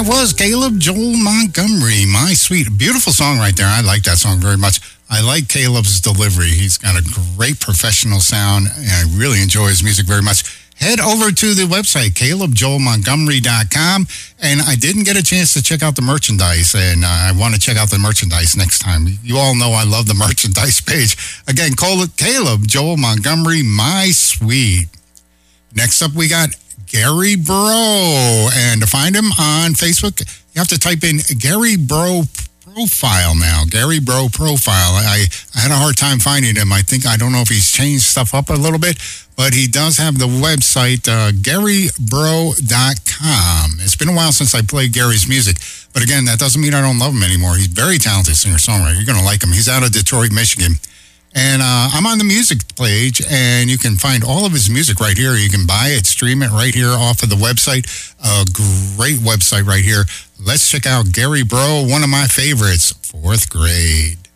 was Caleb Joel Montgomery, My Sweet. Beautiful song right there. I like that song very much. I like Caleb's delivery. He's got a great professional sound, and I really enjoy his music very much. Head over to the website, CalebJoelMontgomery.com, and I didn't get a chance to check out the merchandise, and I want to check out the merchandise next time. You all know I love the merchandise page. Again, call it Caleb Joel Montgomery, My Sweet. Next up, we got Gary Bro, and to find him on Facebook, you have to type in Gary Bro Profile now. Gary Bro Profile. I had a hard time finding him. I don't know if he's changed stuff up a little bit, but he does have the website, GaryBro.com. It's been a while since I played Gary's music, but again, that doesn't mean I don't love him anymore. He's a very talented singer-songwriter. You're going to like him. He's out of Detroit, Michigan. And I'm on the music page, and you can find all of his music right here. You can buy it, stream it right here off of the website. A great website right here. Let's check out Gary Bro, one of my favorites, Fourth Grade.